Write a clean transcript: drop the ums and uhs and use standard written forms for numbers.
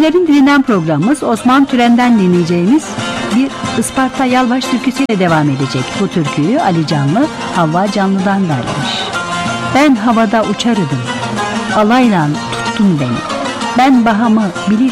Türkülerin dilinden programımız Osman Türen'den dinleyeceğimiz bir Isparta Yalvaç türküsüyle devam edecek. Bu türküyü Ali Canlı, Havva Canlı'dan derlemiş. Ben havada uçarıdım, alayla tuttun beni. Ben bahamı bilir